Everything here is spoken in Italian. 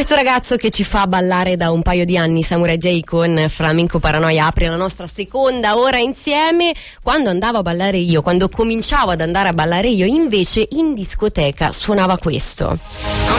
Questo ragazzo che ci fa ballare da un paio di anni, Samurai J con Flamenco Paranoia, apre la nostra seconda ora insieme. Quando andavo a ballare io, quando cominciavo ad andare a ballare io, invece in discoteca suonava questo.